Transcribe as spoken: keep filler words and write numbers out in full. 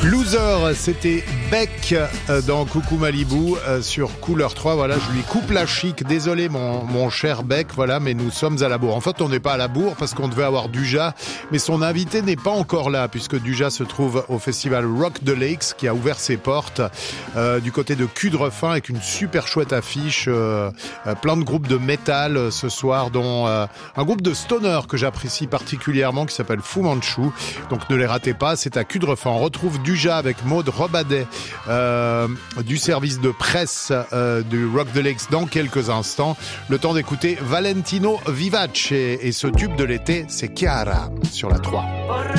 Loser, c'était Beck dans Coucou Malibu sur Couleur trois. Voilà, je lui coupe la chic. Désolé mon, mon cher Beck, voilà, mais nous sommes à la bourre. En fait, on n'est pas à la bourre parce qu'on devait avoir Duja, mais son invité n'est pas encore là puisque Duja se trouve au festival Rock the Lakes qui a ouvert ses portes euh, du côté de Cudrefin avec une super chouette affiche, euh, euh, plein de groupes de métal euh, ce soir, dont euh, un groupe de stoner que j'apprécie particulièrement qui s'appelle Fu Manchu. Donc ne les ratez pas, c'est à Cudrefin. On retrouve Duja avec Maud Robadet euh, du service de presse euh, du Rock the Lakes dans quelques instants. Le temps d'écouter Valentino Vivace et, et ce tube de l'été, c'est Chiara sur la trois.